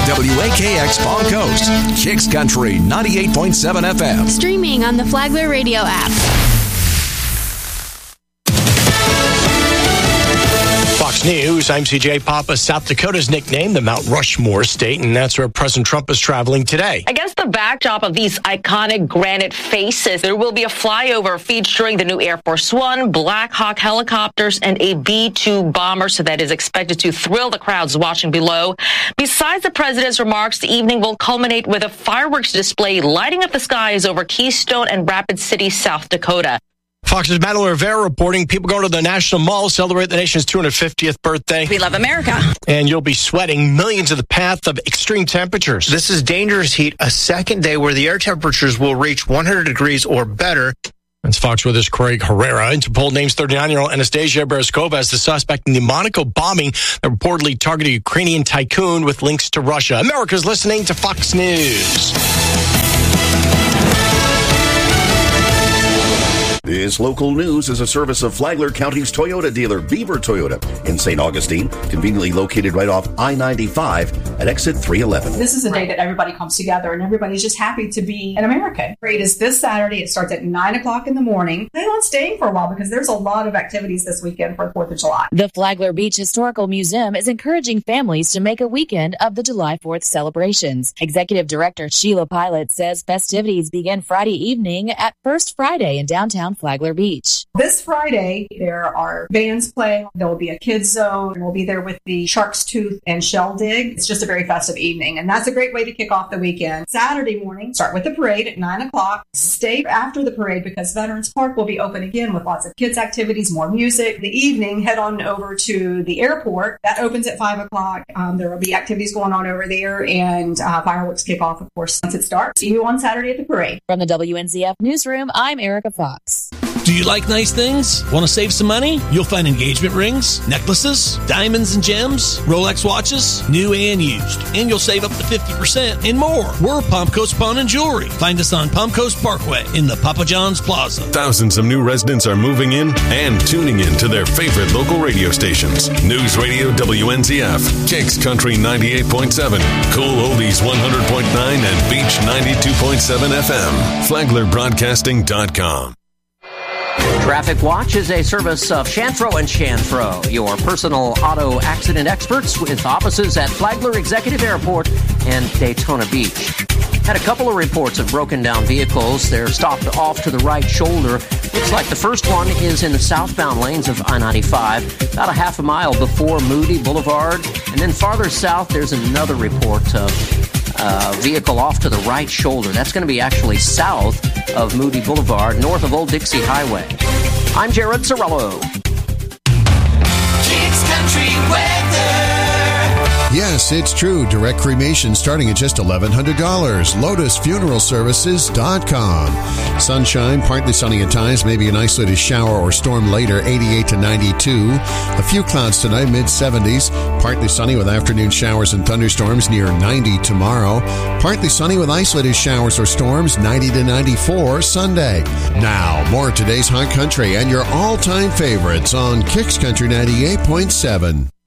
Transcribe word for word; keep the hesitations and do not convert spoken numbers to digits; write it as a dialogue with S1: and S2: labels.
S1: W A K X Palm Coast, Kicks Country ninety-eight point seven F M.
S2: Streaming on the Flagler Radio app.
S3: Fox News, I'm C J Papa. South Dakota's nicknamed the Mount Rushmore state, and that's where President Trump is traveling today.
S4: Against the backdrop of these iconic granite faces, there will be a flyover featuring the new Air Force One, Black Hawk helicopters, and a B two bomber, so that is expected to thrill the crowds watching below. Besides the president's remarks, the evening will culminate with a fireworks display lighting up the skies over Keystone and Rapid City, South Dakota.
S3: Fox's Madeline Rivera reporting people going to the National Mall celebrate the nation's two hundred fiftieth birthday.
S5: We love America.
S3: And you'll be sweating millions of the path of extreme temperatures.
S6: This is dangerous heat, a second day where the air temperatures will reach one hundred degrees or better.
S3: That's Fox Weather's Craig Herrera. Interpol names thirty-nine-year-old Anastasia Berezkova as the suspect in the Monaco bombing that reportedly targeted a Ukrainian tycoon with links to Russia. America's listening to Fox News.
S7: This local news is a service of Flagler County's Toyota dealer, Beaver Toyota, in Saint Augustine, conveniently located right off I ninety-five at exit three eleven.
S8: This is a day that everybody comes together and everybody's just happy to be an American. Parade is this Saturday. It starts at nine o'clock in the morning. Plan on staying for a while because there's a lot of activities this weekend for the fourth of July.
S9: The Flagler Beach Historical Museum is encouraging families to make a weekend of the July fourth celebrations. Executive Director Sheila Pilot says festivities begin Friday evening at First Friday in downtown Flagler Beach.
S8: This Friday, there are bands playing. There will be a kids zone. And we'll be there with the Shark's Tooth and Shell Dig. It's just a very festive evening, and that's a great way to kick off the weekend. Saturday morning, start with the parade at nine o'clock. Stay after the parade because Veterans Park will be open again with lots of kids activities, more music. The evening, head on over to the airport. That opens at five o'clock. Um, there will be activities going on over there, and uh, fireworks kick off, of course, once it starts. See you on Saturday at the parade.
S9: From the W N Z F Newsroom, I'm Erica Fox.
S10: Do you like nice things? Want to save some money? You'll find engagement rings, necklaces, diamonds and gems, Rolex watches, new and used. And you'll save up to fifty percent and more. We're Palm Coast Pawn and Jewelry. Find us on Palm Coast Parkway in the Papa John's Plaza.
S11: Thousands of new residents are moving in and tuning in to their favorite local radio stations. News Radio W N Z F, Kicks Country ninety-eight point seven, Cool Oldies one hundred point nine, and Beach ninety-two point seven F M. Flagler Broadcasting dot com.
S12: Traffic Watch is a service of Chanfro and Chanfro, your personal auto accident experts with offices at Flagler Executive Airport and Daytona Beach. Had a couple of reports of broken down vehicles. They're stopped off to the right shoulder. Looks like the first one is in the southbound lanes of I ninety-five, about a half a mile before Moody Boulevard. And then farther south, there's another report of Uh, vehicle off to the right shoulder. That's going to be actually south of Moody Boulevard, north of Old Dixie Highway. I'm Jared Sorello.
S13: Kicks Country Weather.
S14: Yes, it's true. Direct cremation starting at just eleven hundred dollars. Lotus Funeral Services dot com. Sunshine, partly sunny at times, maybe an isolated shower or storm later, eighty-eight to ninety-two. A few clouds tonight, mid seventies. Partly sunny with afternoon showers and thunderstorms near ninety tomorrow. Partly sunny with isolated showers or storms, ninety to ninety-four Sunday. Now, more of today's hot country and your all-time favorites on Kicks Country ninety-eight point seven.